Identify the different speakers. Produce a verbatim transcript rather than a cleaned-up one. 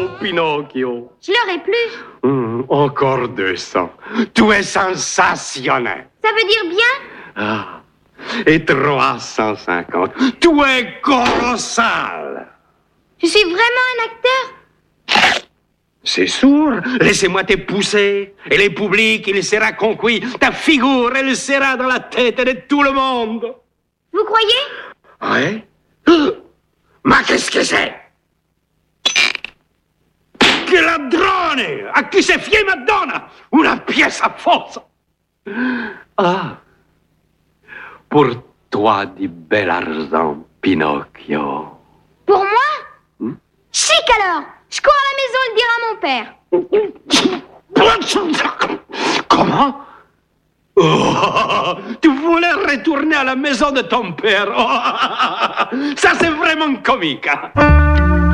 Speaker 1: mon Pinocchio.
Speaker 2: Je l'aurai plus.
Speaker 1: Hum, encore deux cents. Tu es sensationnel.
Speaker 2: Ça veut dire bien?
Speaker 1: Ah. Et trois cent cinquante. Tu es colossal.
Speaker 2: Je suis vraiment un acteur?
Speaker 1: C'est sourd. Laissez-moi te pousser. Et le public, il sera conquis. Ta figure, elle sera dans la tête de tout le monde.
Speaker 2: Vous croyez?
Speaker 1: Oui. Euh, ma qu'est-ce que c'est? Che ladrone! A chi si fie Madonna? Una pièce fausse! Ah! Pour toi du bel argent, Pinocchio.
Speaker 2: Pour moi?
Speaker 1: Hmm?
Speaker 2: Chic alors! Je cours à la maison le dire à mon père.
Speaker 1: Comment? Oh, tu voulais retourner à la maison de ton père. Oh, ça, c'est vraiment comique. Hein?